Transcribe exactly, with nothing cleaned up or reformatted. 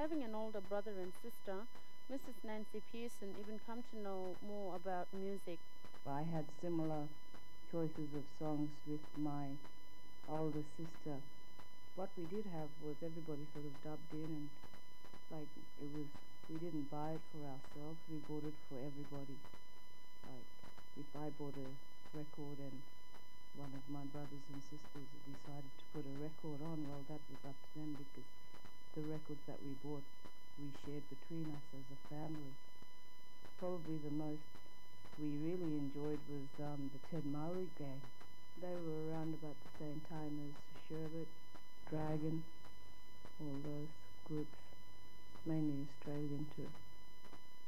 having an older brother and sister, Missus Nancy Pearson even come to know more about music. I had similar choices of songs with my older sister. What we did have was everybody sort of dubbed in, and like it was, we didn't buy it for ourselves, we bought it for everybody. Like if I bought a record and one of my brothers and sisters decided to put a record on, well, that was up to them, because the records that we bought we shared between us as a family. Probably the most we really enjoyed was um, the Ted Mowry Gang. They were around about the same time as Sherbet, Dragon, all those groups, mainly Australian too.